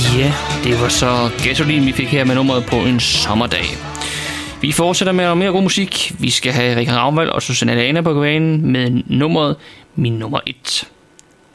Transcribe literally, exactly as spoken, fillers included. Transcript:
Ja, det var så Gasolin, vi fik her med nummeret På en sommerdag. Vi fortsætter med mere god musik. Vi skal have Richard Ragnvald og Susanne Lana på banen med nummeret Min nummer et.